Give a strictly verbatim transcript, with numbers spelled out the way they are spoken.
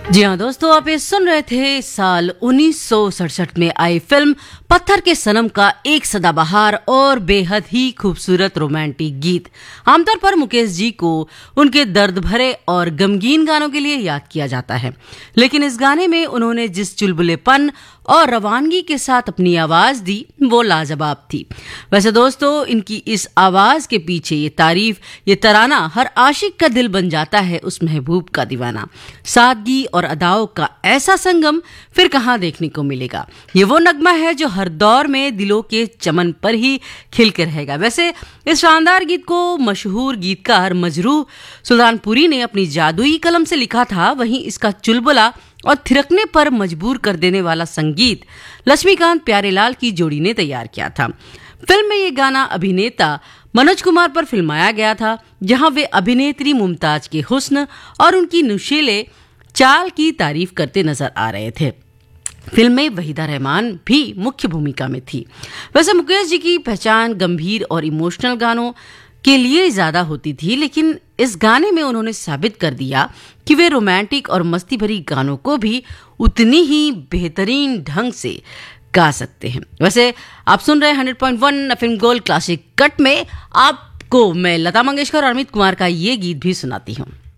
जी हाँ दोस्तों, आप ये सुन रहे थे साल उन्नीस सौ सड़सठ में आई फिल्म पत्थर के सनम का एक सदाबहार और बेहद ही खूबसूरत रोमांटिक गीत। आमतौर पर मुकेश जी को उनके दर्द भरे और गमगीन गानों के लिए याद किया जाता है, लेकिन इस गाने में उन्होंने जिस चुलबुलेपन और रवानगी के साथ अपनी आवाज दी वो लाजवाब थी। वैसे दोस्तों, इनकी इस आवाज के पीछे ये तारीफ, ये तराना हर आशिक का दिल बन जाता है उस महबूब का दीवाना। सादगी और अदाओं का ऐसा संगम फिर कहाँ देखने को मिलेगा। ये वो नगमा है जो हर दौर में दिलों के चमन पर ही खिल के रहेगा। वैसे इस शानदार गीत को मशहूर गीतकार मजरूह सुल्तानपुरी ने अपनी जादुई कलम से लिखा था, वहीं इसका चुलबुला और थिरकने पर मजबूर कर देने वाला संगीत लक्ष्मीकांत प्यारेलाल की जोड़ी ने तैयार किया था। फिल्म में ये गाना अभिनेता मनोज कुमार पर फिल्माया गया था, जहां वे अभिनेत्री मुमताज के हुस्न और उनकी नुशीले चाल की तारीफ करते नजर आ रहे थे। फिल्म में वहीदा रहमान भी मुख्य भूमिका में थी। वैसे मुकेश जी की पहचान गंभीर और इमोशनल गानों के लिए ज्यादा होती थी, लेकिन इस गाने में उन्होंने साबित कर दिया कि वे रोमांटिक और मस्ती भरी गानों को भी उतनी ही बेहतरीन ढंग से गा सकते हैं। वैसे आप सुन रहे हैं hundred point one FM gold classic cut में। आपको मैं लता मंगेशकर और अमित कुमार का ये गीत भी सुनाती हूँ।